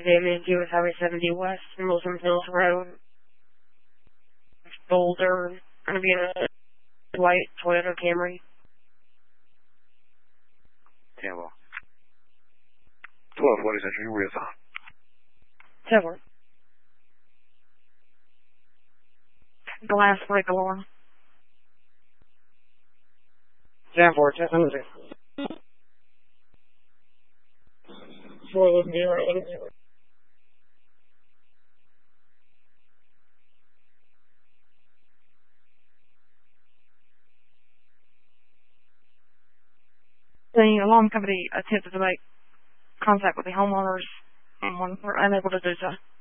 damage, US Highway 70 West, Wilson Hills Road, Boulder. Gonna be in a white Toyota Camry. 听见不？多少佛里才是用月子？ 10. Glass break alarm. 10-4, 10-7. 4-0. The alarm company attempted to make contact with the homeowners and were unable to do so.